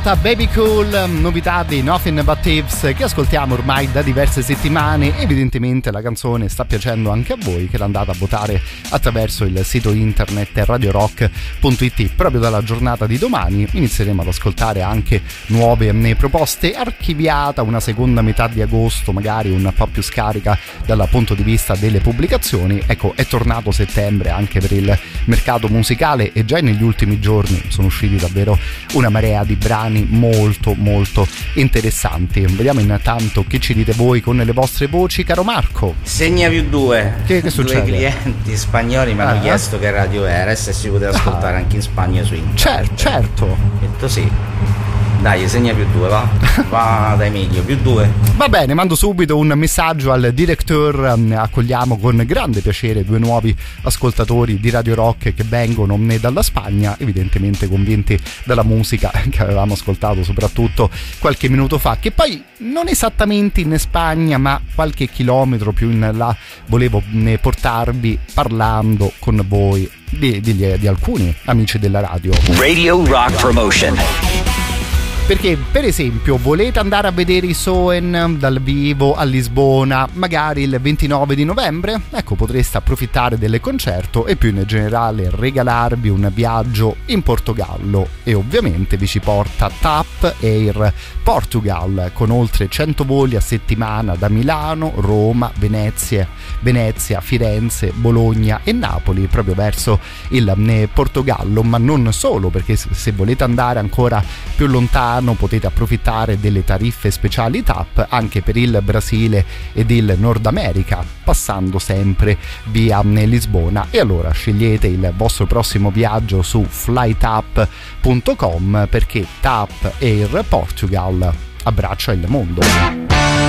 Baby Cool, novità di Nothing But Thieves che ascoltiamo ormai da diverse settimane. Evidentemente la canzone sta piacendo anche a voi, che l'andate a votare attraverso il sito internet radiorock.it. Proprio dalla giornata di domani inizieremo ad ascoltare anche nuove proposte. Archiviata una seconda metà di agosto, magari un po' più scarica dal punto di vista delle pubblicazioni, ecco, è tornato settembre anche per il mercato musicale e già negli ultimi giorni sono usciti davvero una marea di brani molto molto interessanti. Vediamo intanto che ci dite voi con le vostre voci, caro Marco. Segna più due. Che succede? Due clienti spagnoli mi hanno chiesto che radio era e se si poteva ascoltare anche in Spagna su internet. Certo. Ho detto sì. Dai, segna più due, va da Emilio, più due. Va bene, mando subito un messaggio al director. Accogliamo con grande piacere due nuovi ascoltatori di Radio Rock che vengono dalla Spagna, evidentemente convinti dalla musica che avevamo ascoltato soprattutto qualche minuto fa, che poi non esattamente in Spagna ma qualche chilometro più in là volevo portarvi parlando con voi di alcuni amici della radio. Radio Rock Promotion. Perché per esempio volete andare a vedere i Soen dal vivo a Lisbona magari il 29 di novembre? Ecco, potreste approfittare del concerto e più in generale regalarvi un viaggio in Portogallo, e ovviamente vi ci porta TAP Air Portugal con oltre 100 voli a settimana da Milano, Roma, Venezia, Firenze, Bologna e Napoli proprio verso il Portogallo. Ma non solo, perché se volete andare ancora più lontano potete approfittare delle tariffe speciali TAP anche per il Brasile ed il Nord America, passando sempre via Lisbona. E allora scegliete il vostro prossimo viaggio su flytap.com, perché TAP Air Portugal abbraccia il mondo.